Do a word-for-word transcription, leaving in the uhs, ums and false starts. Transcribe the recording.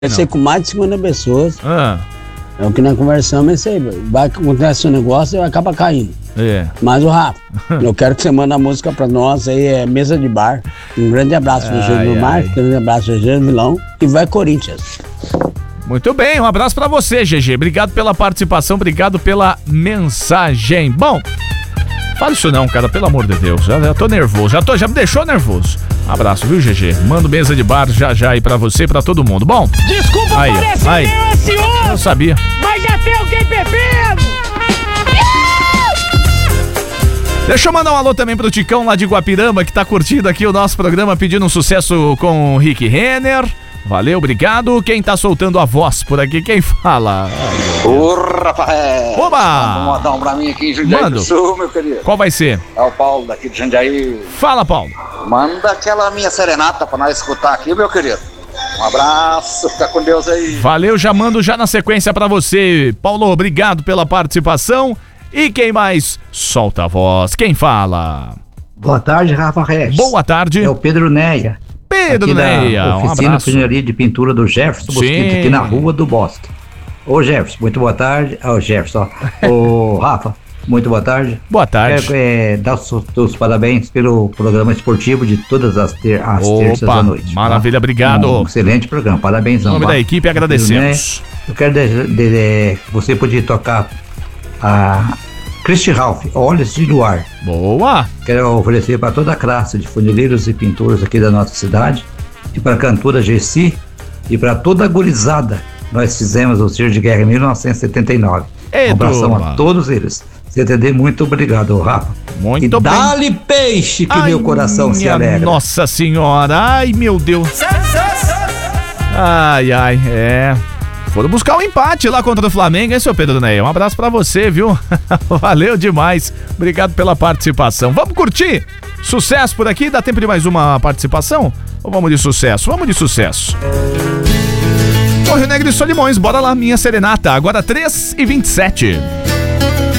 Conversei com mais de cinquenta pessoas. Ah. É o que nós conversamos, é isso aí. Vai que acontece um negócio e acaba caindo. É. Mas o Rafa, eu quero que você mande a música pra nós aí, é Mesa de Bar. Um grande abraço pro Gênero Mar, um grande abraço pro Gênero Milão e vai Corinthians. Muito bem, um abraço pra você, G G. Obrigado pela participação, obrigado pela mensagem. Bom, fala isso não, cara, pelo amor de Deus. Já, já tô nervoso, já, tô, já me deixou nervoso. Abraço, viu, G G? Mando Mesa de Bar já já aí pra você e pra todo mundo. Bom, desculpa aí, parecer aí. meio ansioso, eu sabia. Mas já tem alguém bebendo. Deixa eu mandar um alô também pro Ticão lá de Guapirama, que tá curtindo aqui o nosso programa, pedindo um sucesso com o Rick Renner. Valeu, obrigado. Quem tá soltando a voz por aqui, quem fala? Ô, Rafael! Oba! Manda um modão pra mim aqui em Jundiaí Mando. do Sul, meu querido. Qual vai ser? É o Paulo daqui de Jundiaí. Fala, Paulo. Manda aquela minha serenata pra nós escutar aqui, meu querido. Um abraço, fica com Deus aí. Valeu, já mando já na sequência pra você. Paulo, obrigado pela participação. E quem mais? Solta a voz. Quem fala? Boa tarde, Rafa Regis. Boa tarde. É o Pedro Neia. Pedro aqui Neia, da um oficina abraço. Funilaria de Pintura do Jefferson Mosquito, aqui na Rua do Bosque. Ô Jefferson, muito boa tarde. Ô Jefferson, ó. Ô Rafa, muito boa tarde. Boa tarde. Quero é, dar os, os parabéns pelo programa esportivo de todas as, ter, as Opa, terças da noite. maravilha, tá? obrigado. Um excelente programa, parabéns. Em nome da equipe, agradecemos. Eu quero de, de, de, você podia tocar a Christy Ralph, Olhos de Luar. Boa! Quero oferecer para toda a classe de funileiros e pintores aqui da nossa cidade, e para a cantora Gessi, e para toda a gurizada. Nós fizemos o Tiro de Guerra em mil novecentos e setenta e nove. Ei, um abração turma. a todos eles. C T D, muito obrigado, Rafa. Muito e bem. dá-lhe peixe que Ai, meu coração se minha alegra. Nossa Senhora, ai meu Deus. Ai, ai, é. Foram buscar um empate lá contra o Flamengo, hein, seu Pedro Neia? Um abraço pra você, viu? Valeu demais. Obrigado pela participação. Vamos curtir? Sucesso por aqui? Dá tempo de mais uma participação? Ou vamos de sucesso? Vamos de sucesso. Ô, Rio Negro e Solimões, bora lá, minha serenata. Agora três e vinte e sete.